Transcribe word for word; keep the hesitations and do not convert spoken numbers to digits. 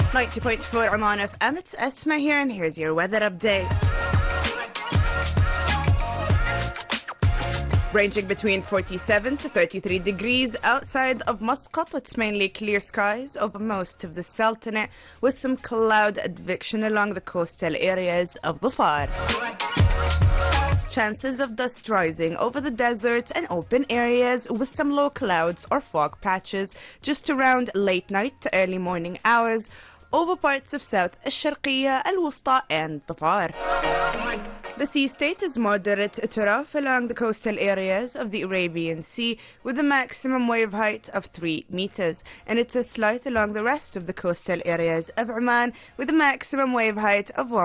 ninety point four Oman F M, it's Esma here, and here's your weather update. Ranging between forty-seven to thirty-three degrees outside of Muscat, it's mainly clear skies over most of the Sultanate, with some cloud advection along the coastal areas of Dhofar. Chances of dust rising over the deserts and open areas with some low clouds or fog patches just around late night to early morning hours over parts of South Al-Sharqiyya, Al-Wusta and Dhofar. The sea state is moderate to rough along the coastal areas of the Arabian Sea with a maximum wave height of three meters, and it's a slight along the rest of the coastal areas of Oman with a maximum wave height of one